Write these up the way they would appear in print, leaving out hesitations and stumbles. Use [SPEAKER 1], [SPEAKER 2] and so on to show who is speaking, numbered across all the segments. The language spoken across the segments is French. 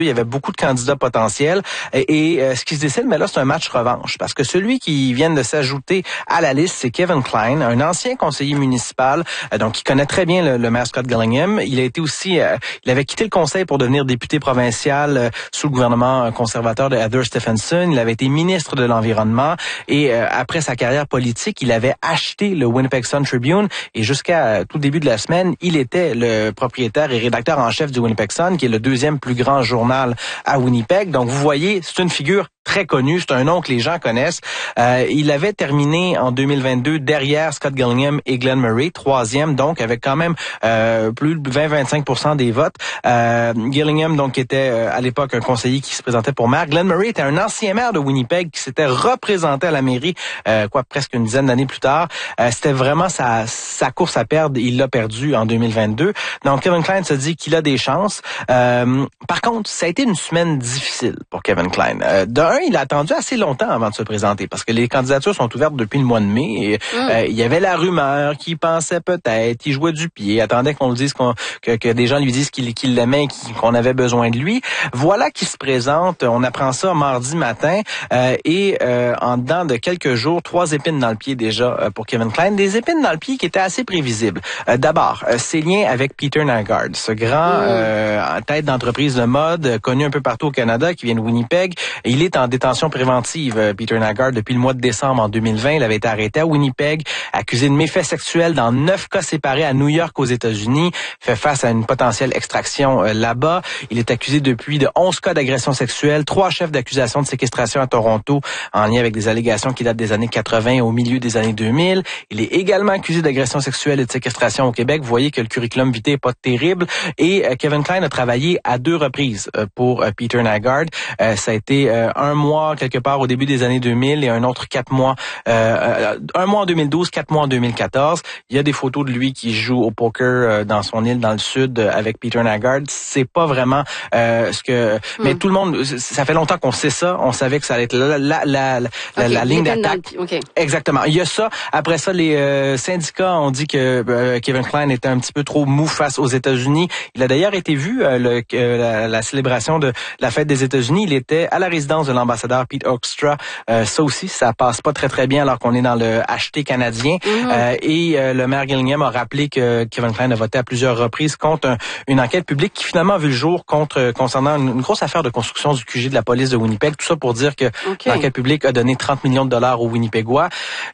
[SPEAKER 1] Il y avait beaucoup de candidats potentiels et ce qui se décide, mais là, c'est un match revanche parce que celui qui vient de s'ajouter à la liste, c'est Kevin Klein, un ancien conseiller municipal, donc il connaît très bien le maire Scott Gillingham. Il a été aussi, il avait quitté le conseil pour devenir député provincial sous le gouvernement conservateur de Heather Stephenson. Il avait été ministre de l'Environnement et après sa carrière politique, il avait acheté le Winnipeg Sun Tribune et jusqu'à tout début de la semaine, il était le propriétaire et rédacteur en chef du Winnipeg Sun, qui est le deuxième plus grand journal à Winnipeg. Donc, vous voyez, c'est une figure très connu, c'est un nom que les gens connaissent. Il avait terminé en 2022 derrière Scott Gillingham et Glenn Murray, troisième, donc avec quand même plus de 20-25% des votes. Gillingham, donc, était à l'époque un conseiller qui se présentait pour maire. Glenn Murray était un ancien maire de Winnipeg qui s'était représenté à la mairie presque une dizaine d'années plus tard. C'était vraiment sa course à perdre. Il l'a perdu en 2022. Donc, Kevin Klein se dit qu'il a des chances. Par contre, ça a été une semaine difficile pour Kevin Klein. Il a attendu assez longtemps avant de se présenter parce que les candidatures sont ouvertes depuis le mois de mai. Et, il y avait la rumeur qu'il pensait peut-être, il jouait du pied, attendait qu'on le dise, que des gens lui disent qu'il l'aimait, qu'on avait besoin de lui. Voilà qu'il se présente. On apprend ça mardi matin et en dedans de quelques jours, 3 épines dans le pied déjà pour Kevin Klein. Des épines dans le pied qui étaient assez prévisibles. D'abord, ses liens avec Peter Nygard, ce grand tête d'entreprise de mode connu un peu partout au Canada, qui vient de Winnipeg. Il est en détention préventive, Peter Nygard, depuis le mois de décembre en 2020. Il avait été arrêté à Winnipeg, accusé de méfaits sexuels dans 9 cas séparés à New York aux États-Unis, fait face à une potentielle extraction là-bas. Il est accusé depuis de 11 cas d'agression sexuelle, 3 chefs d'accusation de séquestration à Toronto en lien avec des allégations qui datent des années 80 au milieu des années 2000. Il est également accusé d'agression sexuelle et de séquestration au Québec. Vous voyez que le curriculum vitae est pas terrible. Et Kevin Klein a travaillé à 2 reprises pour Peter Nygard. Ça a été un mois quelque part au début des années 2000 et un autre 4 mois, un mois en 2012, 4 mois en 2014. Il y a des photos de lui qui joue au poker dans son île dans le sud avec Peter Nygard. C'est pas vraiment ce que... Mais tout le monde, ça fait longtemps qu'on sait ça. On savait que ça allait être la ligne d'attaque.
[SPEAKER 2] Okay.
[SPEAKER 1] Exactement. Il y a ça. Après ça, les syndicats ont dit que Kevin Klein était un petit peu trop mou face aux États-Unis. Il a d'ailleurs été vu la célébration de la fête des États-Unis. Il était à la résidence de l'ambassadeur Pete Hoekstra. Ça aussi, ça passe pas très très bien alors qu'on est dans le acheté canadien. Et le maire Gillingham a rappelé que Kevin Klein a voté à plusieurs reprises contre une enquête publique qui finalement a vu le jour concernant une grosse affaire de construction du QG de la police de Winnipeg. Tout ça pour dire que l'enquête publique a donné 30 millions de dollars aux Winnipégois.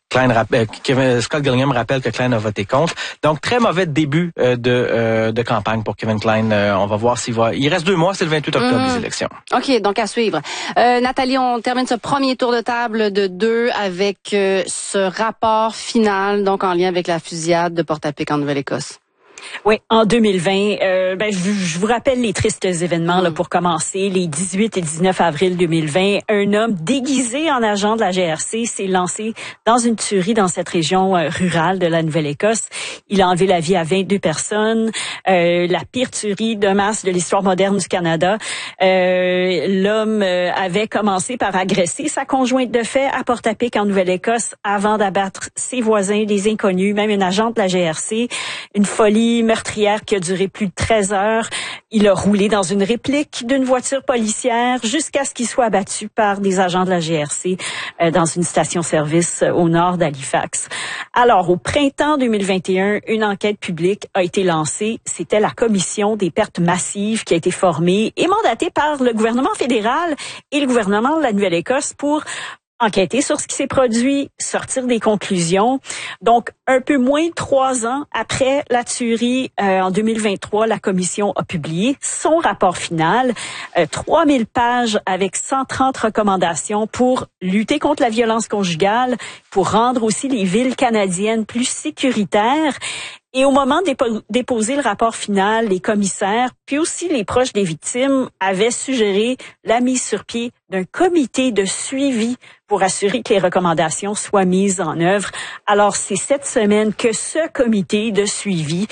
[SPEAKER 1] Scott Gillingham rappelle que Klein a voté contre. Donc, très mauvais début de campagne pour Kevin Klein. On va voir s'il va... Il reste 2 mois, c'est le 28 octobre, les élections.
[SPEAKER 2] OK, donc à suivre. Nathalie, on termine ce premier tour de table de 2 avec ce rapport final, donc en lien avec la fusillade de Portapique en Nouvelle-Écosse.
[SPEAKER 3] Oui, en 2020, je vous rappelle les tristes événements là, pour commencer. Les 18 et 19 avril 2020, un homme déguisé en agent de la GRC s'est lancé dans une tuerie dans cette région rurale de la Nouvelle-Écosse. Il a enlevé la vie à 22 personnes. La pire tuerie de masse de l'histoire moderne du Canada. L'homme avait commencé par agresser sa conjointe de fait à Portapique en Nouvelle-Écosse avant d'abattre ses voisins, des inconnus, même un agent de la GRC. Une folie meurtrière qui a duré plus de 13 heures. Il a roulé dans une réplique d'une voiture policière jusqu'à ce qu'il soit abattu par des agents de la GRC dans une station-service au nord d'Halifax. Alors, au printemps 2021, une enquête publique a été lancée. C'était la Commission des pertes massives qui a été formée et mandatée par le gouvernement fédéral et le gouvernement de la Nouvelle-Écosse pour enquêter sur ce qui s'est produit, sortir des conclusions. Donc, un peu moins de 3 ans après la tuerie, en 2023, la commission a publié son rapport final, 3000 pages avec 130 recommandations pour lutter contre la violence conjugale, pour rendre aussi les villes canadiennes plus sécuritaires. Et au moment de déposer le rapport final, les commissaires, puis aussi les proches des victimes, avaient suggéré la mise sur pied d'un comité de suivi pour assurer que les recommandations soient mises en œuvre. Alors, c'est cette semaine que ce comité de suivi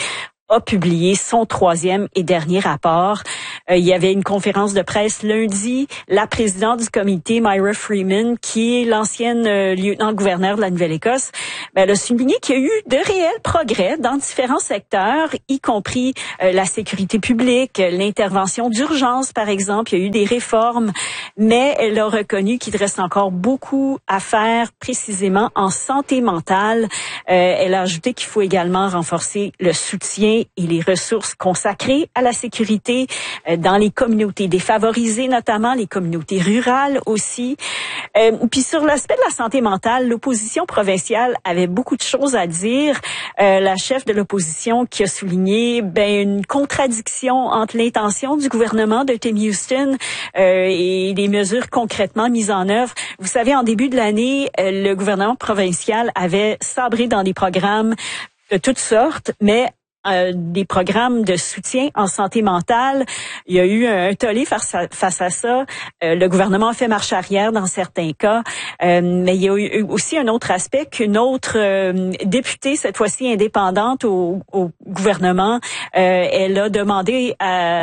[SPEAKER 3] a publié son 3e et dernier rapport. Il y avait une conférence de presse lundi. La présidente du comité, Myra Freeman, qui est l'ancienne lieutenant-gouverneur de la Nouvelle-Écosse, elle a souligné qu'il y a eu de réels progrès dans différents secteurs, y compris la sécurité publique, l'intervention d'urgence, par exemple. Il y a eu des réformes, mais elle a reconnu qu'il reste encore beaucoup à faire, précisément en santé mentale. Elle a ajouté qu'il faut également renforcer le soutien et les ressources consacrées à la sécurité dans les communautés défavorisées, notamment les communautés rurales aussi. Puis sur l'aspect de la santé mentale, l'opposition provinciale avait beaucoup de choses à dire. La chef de l'opposition qui a souligné une contradiction entre l'intention du gouvernement de Tim Houston et les mesures concrètement mises en œuvre. Vous savez, en début de l'année, le gouvernement provincial avait sabré dans des programmes de toutes sortes, mais des programmes de soutien en santé mentale. Il y a eu un tollé face à ça. Le gouvernement a fait marche arrière dans certains cas. Mais il y a eu aussi un autre aspect qu'une autre députée, cette fois-ci indépendante au gouvernement, elle a demandé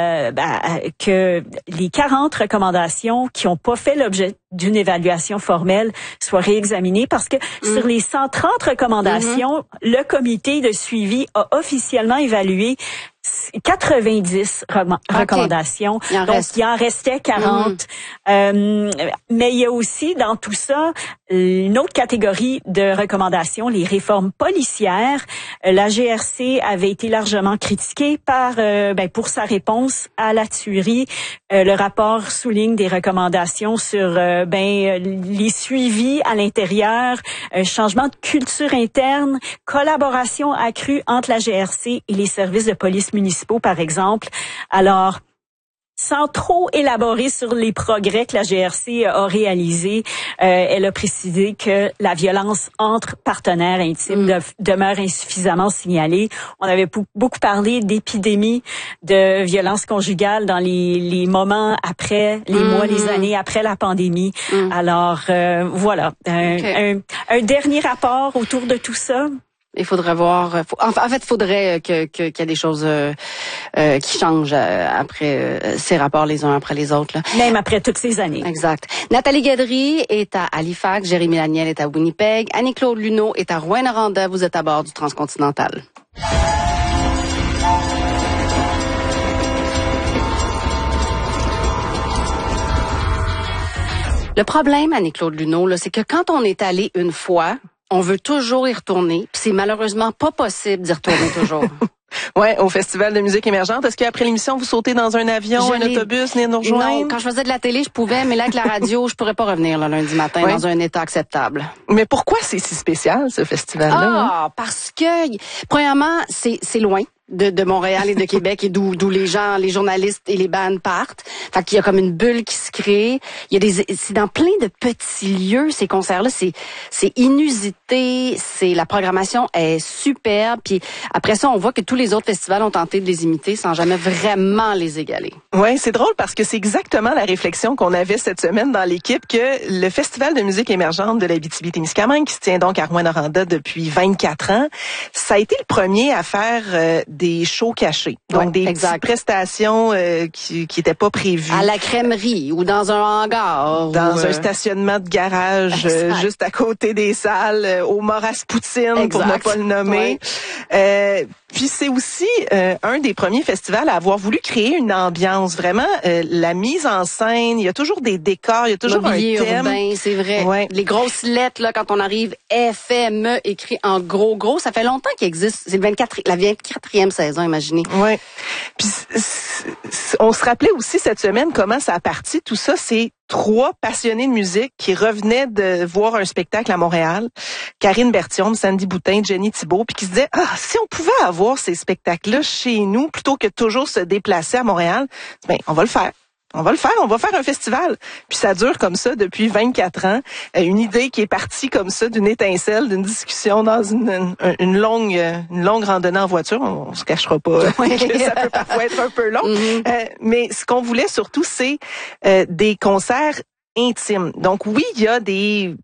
[SPEAKER 3] que les 40 recommandations qui n'ont pas fait l'objet d'une évaluation formelle soient réexaminées parce que sur les 130 recommandations, le comité de suivi a officiellement évalué 90 recommandations. Donc, il en restait 40. Mais il y a aussi, dans tout ça, une autre catégorie de recommandations, les réformes policières. La GRC avait été largement critiquée pour sa réponse à la tuerie. Le rapport souligne des recommandations sur les suivis à l'intérieur, changement de culture interne, collaboration accrue entre la GRC et les services de police municipaux, par exemple. Alors, sans trop élaborer sur les progrès que la GRC a réalisés, elle a précisé que la violence entre partenaires intimes demeure insuffisamment signalée. On avait beaucoup parlé d'épidémie de violence conjugale dans les moments après, les mois, les années après la pandémie. Alors, voilà, un dernier rapport autour de tout ça.
[SPEAKER 2] Il faudrait voir. Il faudrait qu'il y ait des choses qui changent après ces rapports les uns après les autres. Là.
[SPEAKER 3] Même après toutes ces années.
[SPEAKER 2] Exact. Nathalie Guedry est à Halifax, Jérémy Laniel est à Winnipeg, Annie-Claude Luneau est à Rouyn-Noranda. Vous êtes à bord du Transcontinental. Le problème, Annie-Claude Luneau, là, c'est que quand on est allé une fois, on veut toujours y retourner, puis c'est malheureusement pas possible d'y retourner toujours.
[SPEAKER 4] Ouais, au Festival de musique émergente. Est-ce qu'après l'émission, vous sautez dans un avion, un autobus, venez nous rejoindre?
[SPEAKER 2] Non, quand je faisais de la télé, je pouvais, mais là, avec la radio, je pourrais pas revenir là, lundi matin dans un état acceptable.
[SPEAKER 4] Mais pourquoi c'est si spécial, ce festival-là?
[SPEAKER 2] Parce que, premièrement, c'est loin de Montréal et de Québec et d'où les gens, les journalistes et les bands partent. Fait qu'il y a comme une bulle qui se crée. C'est dans plein de petits lieux, ces concerts-là. C'est inusité. La programmation est superbe. Puis après ça, on voit que tous les autres festivals ont tenté de les imiter sans jamais vraiment les égaler.
[SPEAKER 4] Ouais, c'est drôle parce que c'est exactement la réflexion qu'on avait cette semaine dans l'équipe que le Festival de musique émergente de l'Abitibi-Témiscamingue, qui se tient donc à Rouyn-Noranda depuis 24 ans, ça a été le premier à faire des shows cachés. Donc, des petites prestations qui étaient pas prévues.
[SPEAKER 2] À la crèmerie ou dans un hangar.
[SPEAKER 4] Dans un stationnement de garage juste à côté des salles, au Moras-Poutine, pour ne pas le nommer. Puis c'est aussi un des premiers festivals à avoir voulu créer une ambiance. Vraiment, la mise en scène, il y a toujours des décors, il y a toujours un thème.
[SPEAKER 2] Urbain, c'est vrai. Ouais. Les grosses lettres, là, quand on arrive, FME, écrit en gros. Ça fait longtemps qu'il existe. C'est la 24e saison, imaginez.
[SPEAKER 4] Ouais. Puis on se rappelait aussi cette semaine comment ça a parti. Tout ça, c'est 3 passionnés de musique qui revenaient de voir un spectacle à Montréal. Karine Berthiaume, Sandy Boutin, Jenny Thibault, puis qui se disaient, si on pouvait avoir ces spectacles-là chez nous, plutôt que toujours se déplacer à Montréal, on va le faire. On va faire un festival. Puis ça dure comme ça depuis 24 ans. Une idée qui est partie comme ça d'une étincelle, d'une discussion dans une longue randonnée en voiture. On se cachera pas que ça peut parfois être un peu long. Mais ce qu'on voulait surtout, c'est des concerts intime. Donc oui, il y a des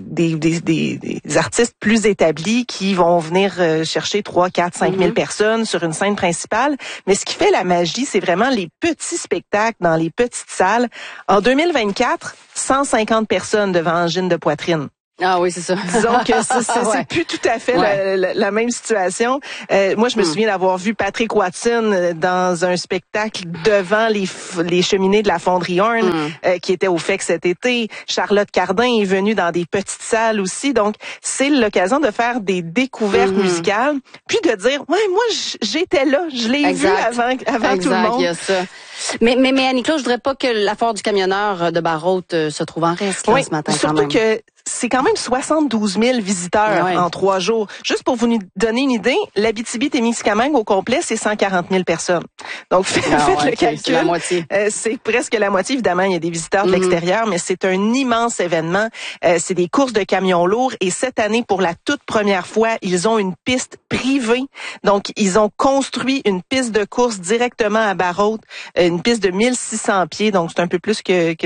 [SPEAKER 4] artistes plus établis qui vont venir chercher 3, 4, 5 000 personnes sur une scène principale, mais ce qui fait la magie, c'est vraiment les petits spectacles dans les petites salles. En 2024, 150 personnes devant angine de poitrine.
[SPEAKER 2] Ah oui, c'est ça.
[SPEAKER 4] Disons que c'est plus tout à fait la même situation. Moi, je me souviens d'avoir vu Patrick Watson dans un spectacle devant les cheminées de la Fonderie Horn, qui était au FEC cet été. Charlotte Cardin est venue dans des petites salles aussi. Donc, c'est l'occasion de faire des découvertes musicales, puis de dire, ouais, moi, j'étais là, je l'ai vu avant tout le monde.
[SPEAKER 2] Il y a ça. Mais Annie-Claude, je voudrais pas que la foire du camionneur de Barrault se trouve en risque ce matin quand même.
[SPEAKER 4] Surtout que c'est quand même 72 000 visiteurs en 3 jours. Juste pour vous donner une idée, l'Abitibi-Témiscamingue au complet, c'est 140 000 personnes. Donc, faites le calcul.
[SPEAKER 2] C'est la moitié.
[SPEAKER 4] C'est presque la moitié. Évidemment, il y a des visiteurs de l'extérieur, mais c'est un immense événement. C'est des courses de camions lourds. Et cette année, pour la toute première fois, ils ont une piste privée. Donc, ils ont construit une piste de course directement à Barrault, une piste de 1600 pieds. Donc, c'est un peu plus que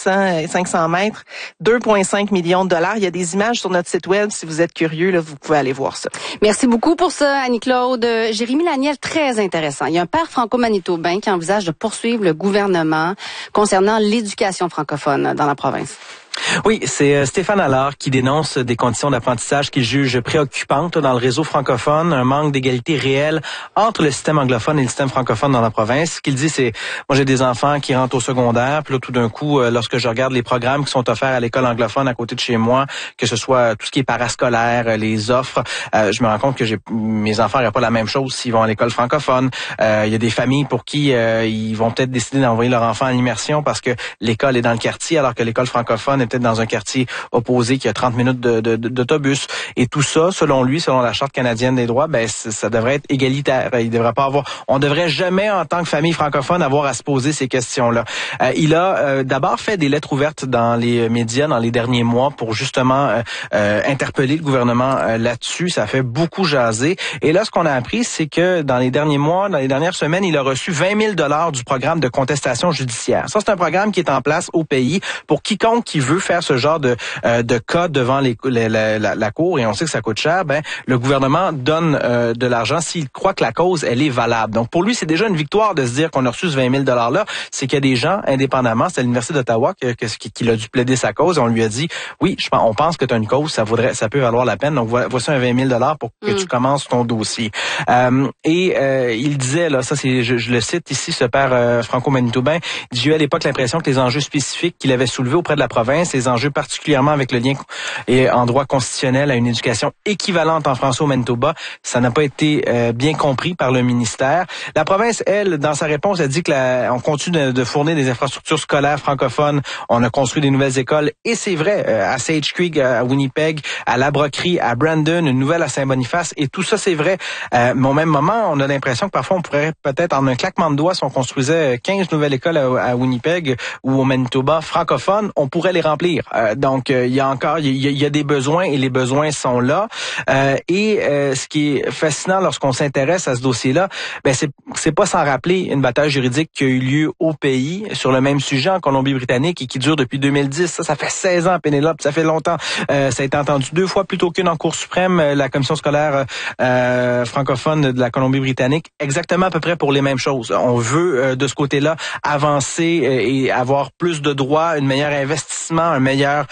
[SPEAKER 4] 500 mètres. 2,5 millions de $. Il y a des images sur notre site web. Si vous êtes curieux, là, vous pouvez aller voir ça.
[SPEAKER 2] Merci beaucoup pour ça, Annie-Claude. Jérémy Laniel, très intéressant. Il y a un père franco-manitobain qui envisage de poursuivre le gouvernement concernant l'éducation francophone dans la province.
[SPEAKER 1] Oui, c'est Stéphane Allard qui dénonce des conditions d'apprentissage qu'il juge préoccupantes dans le réseau francophone, un manque d'égalité réelle entre le système anglophone et le système francophone dans la province. Ce qu'il dit, c'est, moi j'ai des enfants qui rentrent au secondaire, puis là tout d'un coup, lorsque je regarde les programmes qui sont offerts à l'école anglophone à côté de chez moi, que ce soit tout ce qui est parascolaire, les offres, je me rends compte que mes enfants n'auraient pas la même chose s'ils vont à l'école francophone. Il y a des familles pour qui ils vont peut-être décider d'envoyer leur enfant à l'immersion parce que l'école est dans le quartier, alors que l'école francophone est peut-être dans un quartier opposé qui a 30 minutes d'autobus. Et tout ça, selon lui, selon la Charte canadienne des droits, ça devrait être égalitaire. On devrait jamais, en tant que famille francophone, avoir à se poser ces questions-là. Il a d'abord fait des lettres ouvertes dans les médias dans les derniers mois pour justement interpeller le gouvernement là-dessus. Ça fait beaucoup jaser. Et là, ce qu'on a appris, c'est que dans les derniers mois, dans les dernières semaines, il a reçu 20 000 $ du programme de contestation judiciaire. Ça, c'est un programme qui est en place au pays pour quiconque qui veut faire ce genre de cas devant la cour, et on sait que ça coûte cher. Le gouvernement donne de l'argent s'il croit que la cause, elle est valable. Donc, pour lui, c'est déjà une victoire de se dire qu'on a reçu ce 20 000 $-là. C'est qu'il y a des gens, indépendamment, c'est à l'Université d'Ottawa qu'il a dû plaider sa cause. On lui a dit, oui, on pense que tu as une cause, ça peut valoir la peine. Donc, voici un 20 000 $ pour que tu commences ton dossier. Il disait, là, ça c'est, je le cite ici, ce père franco-manitobain, j'ai eu à l'époque l'impression que les enjeux spécifiques qu'il avait soulevés auprès de la province, les enjeux particulièrement avec le lien et en droit constitutionnel à une éducation équivalente en français au Manitoba, ça n'a pas été bien compris par le ministère. La province, elle, dans sa réponse, a dit que on continue de fournir des infrastructures scolaires francophones. On a construit des nouvelles écoles, et c'est vrai, à Sage Creek, à Winnipeg, à La Broquerie, à Brandon, une nouvelle à Saint-Boniface, et tout ça, c'est vrai. Mais au même moment, on a l'impression que parfois, on pourrait peut-être, en un claquement de doigts, si on construisait 15 nouvelles écoles à Winnipeg ou au Manitoba francophones, on pourrait les remplir. Donc, il y a des besoins, et les besoins sont là. Ce qui est fascinant lorsqu'on s'intéresse à ce dossier-là, c'est pas sans rappeler une bataille juridique qui a eu lieu au pays sur le même sujet en Colombie-Britannique et qui dure depuis 2010. Ça fait 16 ans, Pénélope, ça fait longtemps. Ça a été entendu 2 fois plutôt qu'une en Cour suprême, la commission scolaire francophone de la Colombie-Britannique, exactement à peu près pour les mêmes choses. On veut de ce côté-là avancer et avoir plus de droits, une meilleure investissement, une meilleure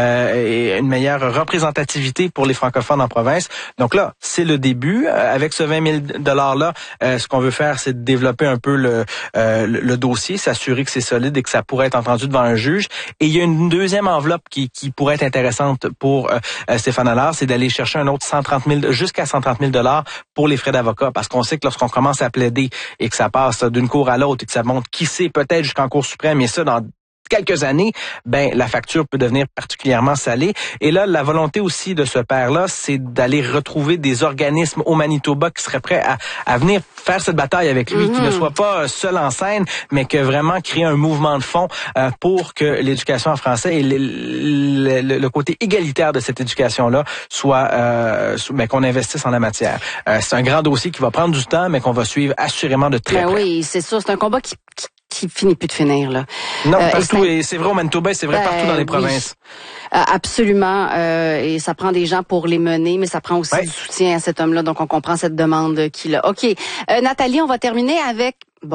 [SPEAKER 1] représentativité pour les francophones en province. Donc là, c'est le début. Avec ce 20 000 $-là, ce qu'on veut faire, c'est de développer un peu le dossier, s'assurer que c'est solide et que ça pourrait être entendu devant un juge. Et il y a une deuxième enveloppe qui pourrait être intéressante pour Stéphane Allard, c'est d'aller chercher un autre jusqu'à 130 000 $ pour les frais d'avocat. Parce qu'on sait que lorsqu'on commence à plaider et que ça passe d'une cour à l'autre et que ça monte, qui sait, peut-être jusqu'en Cour suprême, et ça dans quelques années, la facture peut devenir particulièrement salée. Et là, la volonté aussi de ce père-là, c'est d'aller retrouver des organismes au Manitoba qui seraient prêts à venir faire cette bataille avec lui, qui ne soit pas seul en scène, mais que vraiment créer un mouvement de fond pour que l'éducation en français et le côté égalitaire de cette éducation-là soit qu'on investisse en la matière. C'est un grand dossier qui va prendre du temps, mais qu'on va suivre assurément de très près.
[SPEAKER 2] Oui, c'est sûr. C'est un combat qui qui finit plus de finir, là.
[SPEAKER 1] Non, partout, et c'est vrai au Manitoba, c'est vrai partout dans les provinces.
[SPEAKER 2] Absolument. Et ça prend des gens pour les mener, mais ça prend aussi du soutien à cet homme-là. Donc, on comprend cette demande qu'il a. OK. Nathalie, on va terminer avec,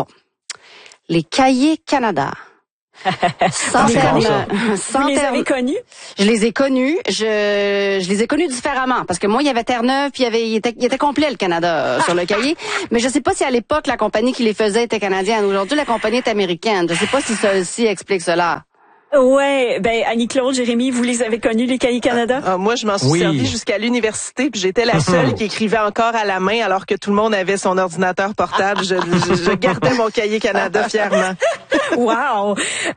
[SPEAKER 2] les Cahiers Canada.
[SPEAKER 3] Vous les avez connus?
[SPEAKER 2] Je les ai connus. Je les ai connus différemment parce que moi, il y avait Terre-Neuve, puis il était complet le Canada sur le cahier. Mais je sais pas si à l'époque la compagnie qui les faisait était canadienne. Aujourd'hui, la compagnie est américaine. Je sais pas si ça aussi explique cela.
[SPEAKER 3] Ouais, Annie-Claude, Jérémy, vous les avez connus, les Cahiers Canada?
[SPEAKER 4] Moi, je m'en suis servi jusqu'à l'université, puis j'étais la seule qui écrivait encore à la main alors que tout le monde avait son ordinateur portable. Je gardais mon Cahier Canada fièrement.
[SPEAKER 3] Wow!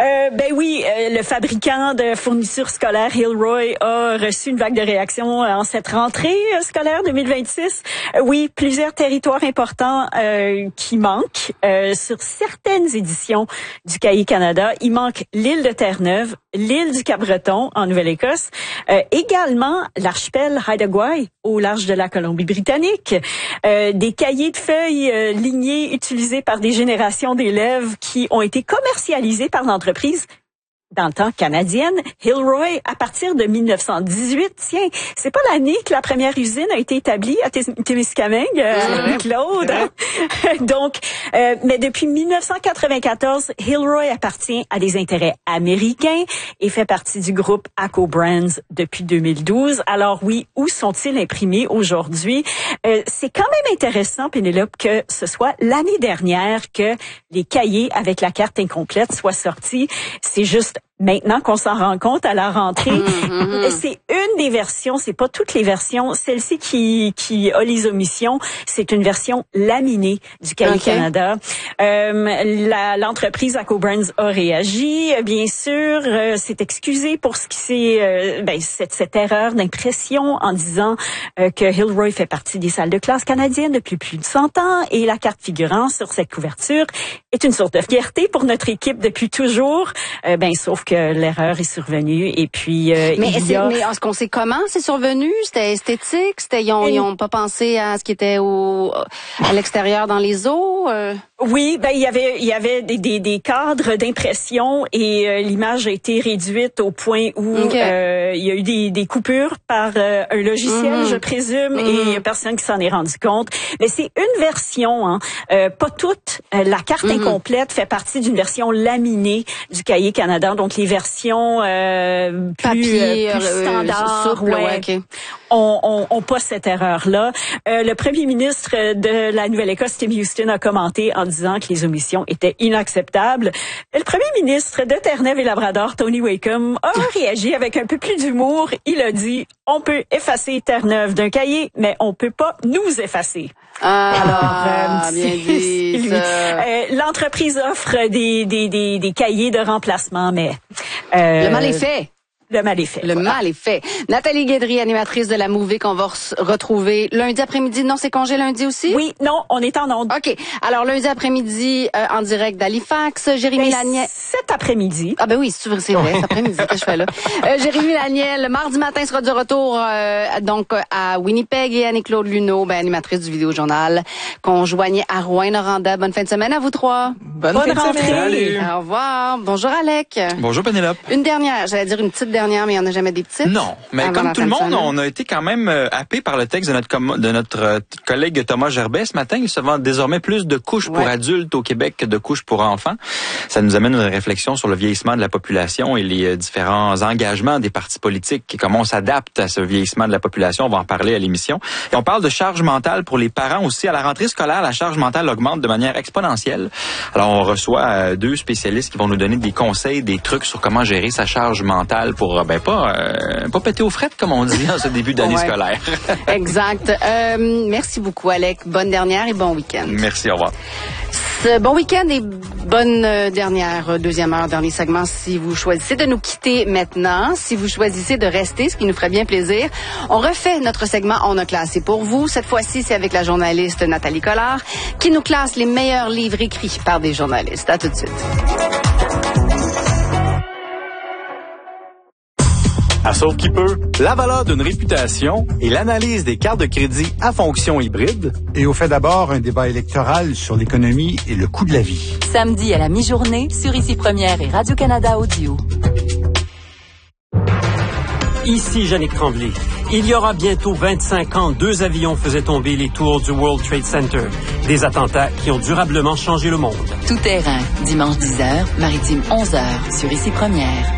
[SPEAKER 3] Le fabricant de fournitures scolaires Hilroy a reçu une vague de réactions en cette rentrée scolaire 2026. Oui, plusieurs territoires importants qui manquent sur certaines éditions du Cahier Canada. Il manque l'île de Terre-Neuve, l'île du Cap-Breton en Nouvelle-Écosse, également l'archipel Haida-Gwaii au large de la Colombie-Britannique, des cahiers de feuilles lignés utilisés par des générations d'élèves qui ont été commercialisés par l'entreprise dans le temps canadienne, Hilroy, à partir de 1918. Tiens, c'est pas l'année que la première usine a été établie à Témiscamingue, Claude. Donc, mais depuis 1994, Hilroy appartient à des intérêts américains et fait partie du groupe ACCO Brands depuis 2012. Alors oui, où sont-ils imprimés aujourd'hui? C'est quand même intéressant, Pénélope, que ce soit l'année dernière que les cahiers avec la carte incomplète soient sortis. C'est juste maintenant qu'on s'en rend compte à la rentrée. C'est une des versions, c'est pas toutes les versions. Celle-ci qui a les omissions, c'est une version laminée du Cahier Canada. L'entreprise ACCO Brands a réagi, bien sûr, s'est excusée pour ce qui c'est cette erreur d'impression en disant que Hilroy fait partie des salles de classe canadiennes depuis plus de 100 ans et la carte figurant sur cette couverture est une source de fierté pour notre équipe depuis toujours. Sauf que l'erreur est survenue et puis
[SPEAKER 2] mais est-ce qu'on sait comment c'est survenu? C'était esthétique? Ils ont pas pensé à ce qui était à l'extérieur dans les eaux?
[SPEAKER 3] Oui, il y avait des cadres d'impression et l'image a été réduite au point où il y a eu des coupures par un logiciel, je présume, et il y a personne qui s'en est rendu compte. Mais c'est une version, pas toute. La carte incomplète fait partie d'une version laminée du Cahier Canada, donc les versions plus standards, ont pas cette erreur-là. Le premier ministre de la Nouvelle-Écosse, Tim Houston, a commenté en disant que les omissions étaient inacceptables. Le premier ministre de Terre-Neuve et Labrador, Tony Wakeham, a réagi avec un peu plus d'humour. Il a dit, on peut effacer Terre-Neuve d'un cahier, mais on peut pas nous effacer.
[SPEAKER 2] Alors, bien dit.
[SPEAKER 3] L'entreprise offre des cahiers de remplacement, mais
[SPEAKER 2] le mal est fait.
[SPEAKER 3] Le mal est fait.
[SPEAKER 2] Le mal est fait. Nathalie Guédry, animatrice de la Mouvée qu'on va retrouver lundi après-midi. Non, c'est congé lundi aussi?
[SPEAKER 3] Oui, non, on est en onde.
[SPEAKER 2] OK. Alors, lundi après-midi, en direct d'Halifax, Jérémy Laniel.
[SPEAKER 3] Cet après-midi.
[SPEAKER 2] Ah ben oui, c'est vrai, cet après-midi que je fais là. Jérémy Laniel, mardi matin, sera de retour donc à Winnipeg et Annie-Claude Luneau, animatrice du Vidéojournal, qu'on joignait à Rouyn-Noranda. Bonne fin de semaine à vous trois.
[SPEAKER 4] Bonne fin de
[SPEAKER 3] rentrée.
[SPEAKER 4] Salut.
[SPEAKER 2] Au revoir. Bonjour Alec.
[SPEAKER 5] Bonjour Pénélope.
[SPEAKER 2] Une dernière, j'allais dire une petite dernière, mais il n'y en a jamais des petites.
[SPEAKER 5] Non, mais comme tout le monde, on a été quand même happé par le texte de notre collègue Thomas Gerbet ce matin. Il se vend désormais plus de couches pour adultes au Québec que de couches pour enfants. Ça nous amène à une réflexion sur le vieillissement de la population et les différents engagements des partis politiques et comment on s'adapte à ce vieillissement de la population. On va en parler à l'émission. Et on parle de charge mentale pour les parents aussi. À la rentrée scolaire, la charge mentale augmente de manière exponentielle. Alors, on reçoit deux spécialistes qui vont nous donner des conseils, des trucs sur comment gérer sa charge mentale pour pas péter aux frettes, comme on dit en ce début d'année scolaire.
[SPEAKER 2] Exact. Merci beaucoup, Alec. Bonne dernière et bon week-end.
[SPEAKER 5] Merci, au revoir.
[SPEAKER 2] Bon week-end et bonne deuxième heure, dernier segment si vous choisissez de nous quitter maintenant. Si vous choisissez de rester, ce qui nous ferait bien plaisir, on refait notre segment On a classé pour vous. Cette fois-ci, c'est avec la journaliste Nathalie Collard qui nous classe les meilleurs livres écrits par des journalistes. À tout de suite.
[SPEAKER 6] À Sauve qui peut, la valeur d'une réputation et l'analyse des cartes de crédit à fonction hybride.
[SPEAKER 7] Et au fait d'abord, un débat électoral sur l'économie et le coût de la vie.
[SPEAKER 8] Samedi à la mi-journée sur Ici Première et Radio-Canada Audio.
[SPEAKER 9] Ici Yannick Tremblay. Il y aura bientôt 25 ans, 2 avions faisaient tomber les tours du World Trade Center. Des attentats qui ont durablement changé le monde.
[SPEAKER 8] Tout terrain, dimanche 10h, maritime 11h, sur Ici Première.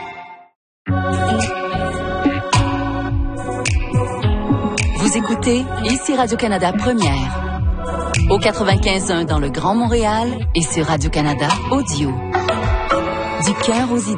[SPEAKER 8] Vous écoutez Ici Radio-Canada Première. Au 95.1 dans le Grand Montréal et sur Radio-Canada Audio. Du cœur aux idées.